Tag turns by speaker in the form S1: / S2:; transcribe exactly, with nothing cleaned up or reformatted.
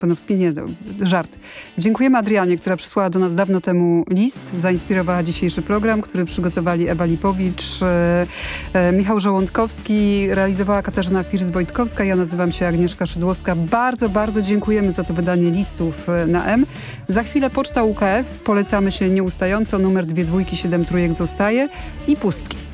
S1: Panowski nie, no, żart. Dziękujemy Adrianie, która przysłała do nas dawno temu list, zainspirowała dzisiejszy program, który przygotowali Ewa Lipowicz, e, e, Michał Żołądkowski, realizowała Katarzyna First-Wojtkowska, ja nazywam się Agnieszka Szydłowska. Bardzo, bardzo dziękujemy za to wydanie listów na M. Za chwilę Poczta U K F, polecamy się nieustająco, numer dwie dwójki siedem trójek zostaje i pustki.